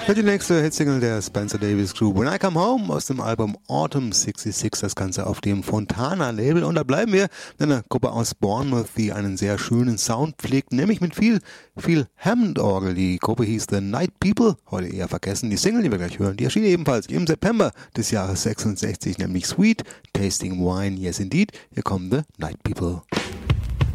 Die nächste Hitsingle der Spencer Davis Group, When I Come Home, aus dem Album Autumn 66, das Ganze auf dem Fontana-Label. Und da bleiben wir in einer Gruppe aus Bournemouth, die einen sehr schönen Sound pflegt, nämlich mit viel Hammond-Orgel. Die Gruppe hieß The Night People, heute eher vergessen. Die Single, die wir gleich hören, die erschien ebenfalls im September des Jahres 66, nämlich Sweet Tasting Wine, Yes Indeed. Hier kommen The Night People.